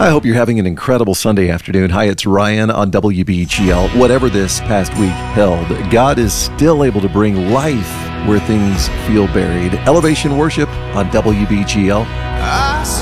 I hope you're having an incredible Sunday afternoon. Hi, it's Ryan on WBGL. Whatever this past week held, God is still able to bring life where things feel buried. Elevation Worship on WBGL.